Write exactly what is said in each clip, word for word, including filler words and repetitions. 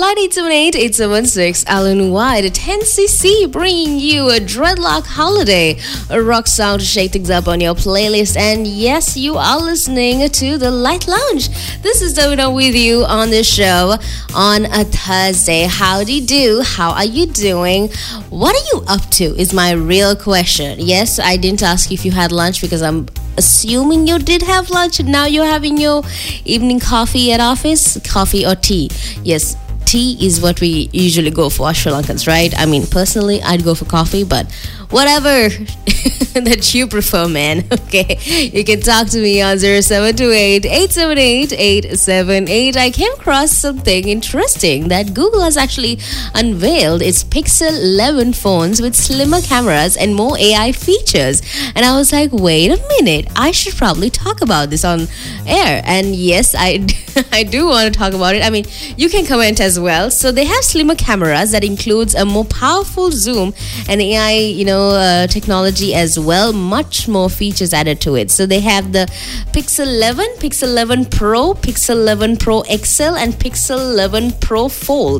nine eight seven eight, eight seven six, Alan White, ten C C, bringing you a dreadlock holiday, a rock sound to shake things up on your playlist. And yes, you are listening to The Light Lounge. This is Davina with you on the show on a Thursday. Howdy do? How are you doing? What are you up to is my real question. Yes, I didn't ask you if you had lunch because I'm assuming you did have lunch and now you're having your evening coffee at office. Coffee or tea? Yes, tea is what we usually go for, Sri Lankans, right? I mean, personally, I'd go for coffee, but whatever that you prefer, man. Okay, you can talk to me on zero seven two eight, eight seven eight, eight seven eight. I came across something interesting that Google has actually unveiled its Pixel eleven phones with slimmer cameras and more A I features. And I was like, wait a minute, I should probably talk about this on air. And yes, I, I do want to talk about it. I mean, you can comment as well. So they have slimmer cameras that includes a more powerful zoom and A I, you know, Uh, technology as well, much more features added to it. So they have the Pixel eleven, Pixel eleven Pro, Pixel eleven Pro X L, and Pixel eleven Pro Fold.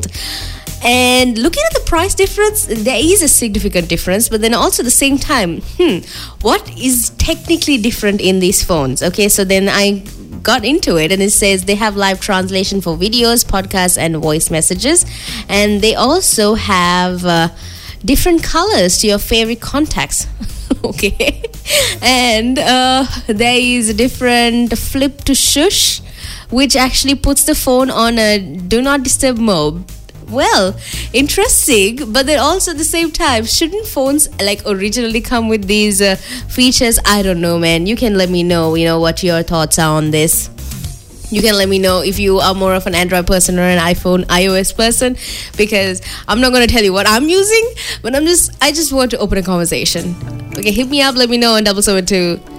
And looking at the price difference, there is a significant difference, but then also at the same time, hmm, what is technically different in these phones? Okay, so then I got into it and it says they have live translation for videos, podcasts, and voice messages. And they also have Uh, different colors to your favorite contacts. Okay. And uh, there is a different flip to shush, which actually puts the phone on a do not disturb mode. Well, interesting, but then also at the same time, shouldn't phones like originally come with these uh, features? I don't know, man. You can let me know, you know, what your thoughts are on this. You can let me know if you are more of an Android person or an iPhone, iOS person, because I'm not going to tell you what I'm using, but I'm just, I just want to open a conversation. Okay, hit me up, let me know on double seven two